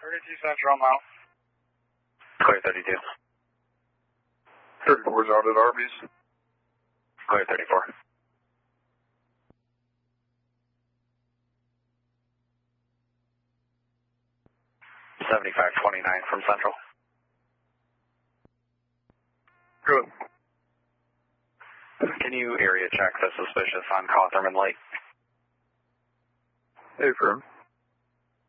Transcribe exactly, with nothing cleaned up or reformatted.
thirty-two Central now. Clear thirty-two. thirty-four's out at Arby's. Clear thirty-four. seventy-five twenty-nine from Central. Good. Can you area check the suspicious on Cawthorne Lake? Hey, firm.